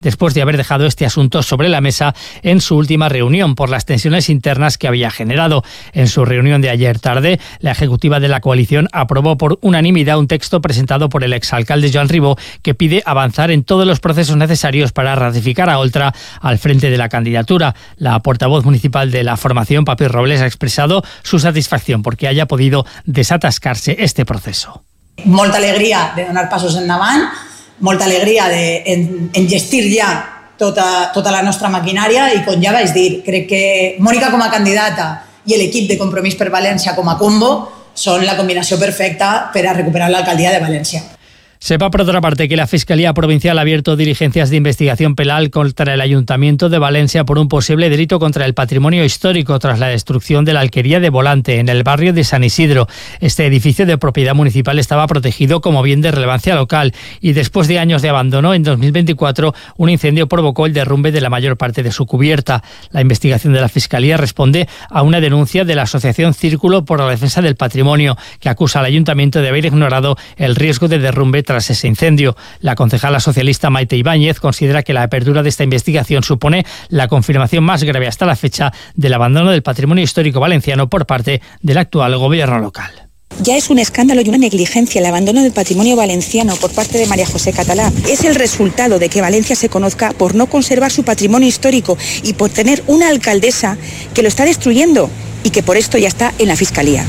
después de haber dejado este asunto sobre la mesa en su última reunión por las tensiones internas que había generado. En su reunión de ayer tarde, la ejecutiva de la coalición aprobó por unanimidad un texto presentado por el exalcalde Joan Ribó que pide avanzar en todos los procesos necesarios para ratificar a Oltra al frente de la candidatura. La portavoz municipal de la formación, Papi Robles, ha expresado su satisfacción porque haya podido desatascarse este proceso. Molta alegria de donar passos endavant, molta alegria d'enllestir ja tota la nostra maquinària i, com ja vaig dir, crec que Mònica com a candidata i l'equip de Compromís per València com a combo són la combinació perfecta per a recuperar l'alcaldia de València. Sepa, por otra parte, que la Fiscalía Provincial ha abierto diligencias de investigación penal contra el Ayuntamiento de Valencia por un posible delito contra el patrimonio histórico tras la destrucción de la alquería de Volante en el barrio de San Isidro. Este edificio de propiedad municipal estaba protegido como bien de relevancia local y después de años de abandono, en 2024 un incendio provocó el derrumbe de la mayor parte de su cubierta. La investigación de la Fiscalía responde a una denuncia de la Asociación Círculo por la Defensa del Patrimonio, que acusa al Ayuntamiento de haber ignorado el riesgo de derrumbe tras ese incendio. La concejala socialista Maite Ibáñez considera que la apertura de esta investigación supone la confirmación más grave hasta la fecha del abandono del patrimonio histórico valenciano por parte del actual gobierno local. Ya es un escándalo y una negligencia el abandono del patrimonio valenciano por parte de María José Catalá. Es el resultado de que Valencia se conozca por no conservar su patrimonio histórico y por tener una alcaldesa que lo está destruyendo y que por esto ya está en la Fiscalía.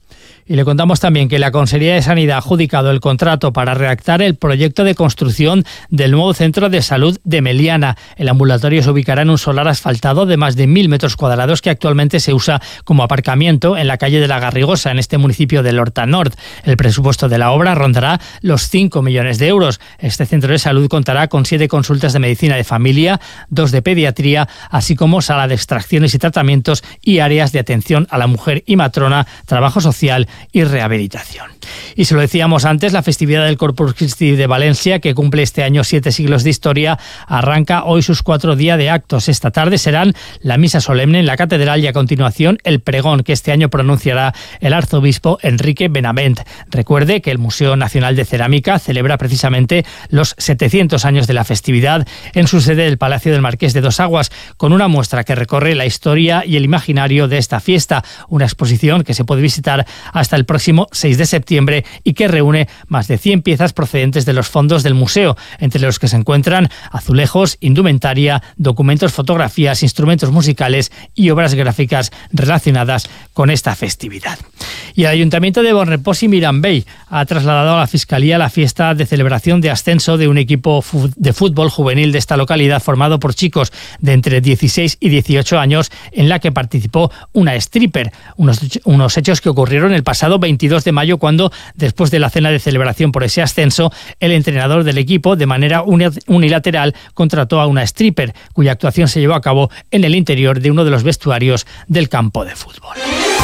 Y le contamos también que la Consejería de Sanidad ha adjudicado el contrato para redactar el proyecto de construcción del nuevo centro de salud de Meliana. El ambulatorio se ubicará en un solar asfaltado de más de 1.000 metros cuadrados que actualmente se usa como aparcamiento en la calle de la Garrigosa, en este municipio del Horta Nord. El presupuesto de la obra rondará los 5 millones de euros. Este centro de salud contará con 7 consultas de medicina de familia, 2 de pediatría, así como sala de extracciones y tratamientos y áreas de atención a la mujer y matrona, trabajo social y rehabilitación. Y se lo decíamos antes, la festividad del Corpus Christi de Valencia, que cumple este año 7 siglos de historia, arranca hoy sus 4 días de actos. Esta tarde serán la misa solemne en la catedral y a continuación el pregón que este año pronunciará el arzobispo Enrique Benavent. Recuerde que el Museo Nacional de Cerámica celebra precisamente los 700 años de la festividad en su sede del Palacio del Marqués de Dos Aguas, con una muestra que recorre la historia y el imaginario de esta fiesta, una exposición que se puede visitar hasta el próximo 6 de septiembre y que reúne más de 100 piezas procedentes de los fondos del museo, entre los que se encuentran azulejos, indumentaria, documentos, fotografías, instrumentos musicales y obras gráficas relacionadas con esta festividad. Y el Ayuntamiento de Bonrepòs y Mirambell ha trasladado a la Fiscalía la fiesta de celebración de ascenso de un equipo de fútbol juvenil de esta localidad formado por chicos de entre 16 y 18 años en la que participó una stripper, unos hechos que ocurrieron el pasado 22 de mayo cuando, después de la cena de celebración por ese ascenso, el entrenador del equipo, de manera unilateral, contrató a una stripper, cuya actuación se llevó a cabo en el interior de uno de los vestuarios del campo de fútbol.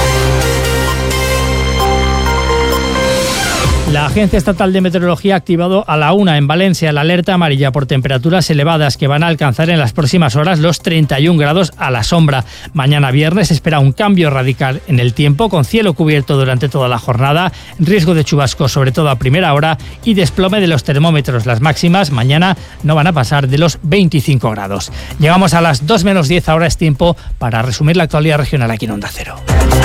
La Agencia Estatal de Meteorología ha activado a la 1 en Valencia la alerta amarilla por temperaturas elevadas que van a alcanzar en las próximas horas los 31 grados a la sombra. Mañana viernes se espera un cambio radical en el tiempo, con cielo cubierto durante toda la jornada, riesgo de chubascos sobre todo a primera hora y desplome de los termómetros. Las máximas mañana no van a pasar de los 25 grados. Llegamos a las 2 menos 10, ahora es tiempo para resumir la actualidad regional aquí en Onda Cero.